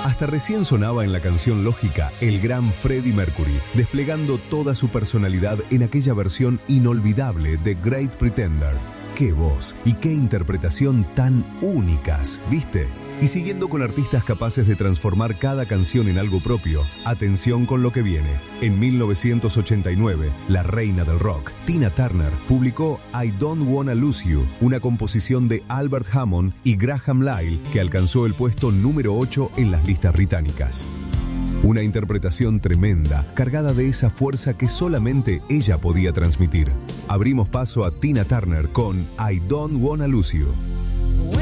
Hasta recién sonaba en la canción Lógica el gran Freddie Mercury, desplegando toda su personalidad en aquella versión inolvidable de Great Pretender. ¡Qué voz y qué interpretación tan únicas! ¿Viste? Y siguiendo con artistas capaces de transformar cada canción en algo propio, atención con lo que viene. En 1989, la reina del rock, Tina Turner, publicó I Don't Wanna Lose You, una composición de Albert Hammond y Graham Lyle que alcanzó el puesto número 8 en las listas británicas. Una interpretación tremenda, cargada de esa fuerza que solamente ella podía transmitir. Abrimos paso a Tina Turner con I Don't Wanna Lose You.